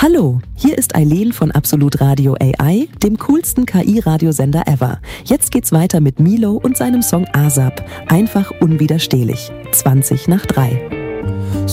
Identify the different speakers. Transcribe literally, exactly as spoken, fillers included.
Speaker 1: Hallo, hier ist Eileen von Absolut Radio A I, dem coolsten K I-Radiosender ever. Jetzt geht's weiter mit Milo und seinem Song ASAP. Einfach unwiderstehlich. zwanzig nach drei.